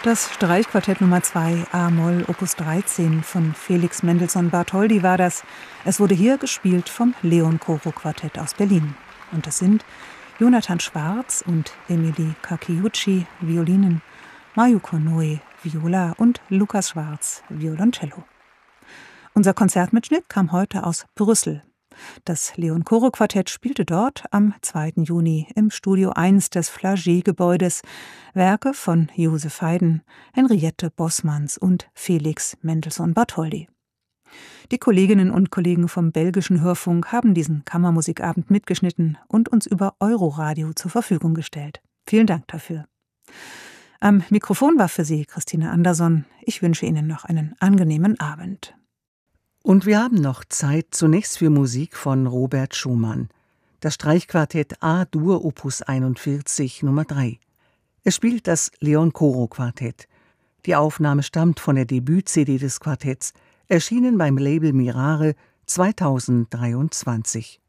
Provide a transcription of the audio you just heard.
Das Streichquartett Nummer 2 a-Moll Opus 13 von Felix Mendelssohn Bartholdy war das. Es wurde hier gespielt vom Leon Choro Quartett aus Berlin. Und das sind Jonathan Schwarz und Emily Kakiuchi, Violinen, Mayuko Noe, Viola und Lukas Schwarz, Violoncello. Unser Konzertmitschnitt kam heute aus Brüssel. Das Leon Choro Quartett spielte dort am 2. Juni im Studio 1 des Flagey-Gebäudes Werke von Joseph Haydn, Henriette Bosmans und Felix Mendelssohn Bartholdy. Die Kolleginnen und Kollegen vom belgischen Hörfunk haben diesen Kammermusikabend mitgeschnitten und uns über Euroradio zur Verfügung gestellt. Vielen Dank dafür. Am Mikrofon war für Sie Christine Anderson. Ich wünsche Ihnen noch einen angenehmen Abend. Und wir haben noch Zeit zunächst für Musik von Robert Schumann. Das Streichquartett A-Dur Opus 41 Nummer 3. Es spielt das Leon Choro Quartett. Die Aufnahme stammt von der Debüt-CD des Quartetts, erschienen beim Label Mirare 2023.